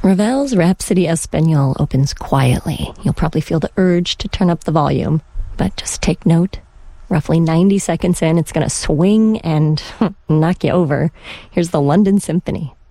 Ravel's Rhapsody Espagnole opens quietly. You'll probably feel the urge to turn up the volume, but just take note. Roughly 90 seconds in, it's going to swing and knock you over. Here's the London Symphony.